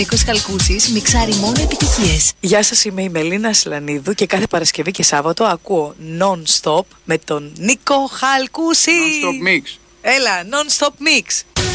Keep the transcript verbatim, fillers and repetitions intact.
Νίκος Χαλκούσης, μιξάρει μόνο επιτυχίες. Γεια σας, είμαι η Μελίνα Σλανίδου και κάθε Παρασκευή και Σάββατο ακούω non-stop με τον Νίκο Χαλκούση. Non-stop mix. Έλα, non-stop mix.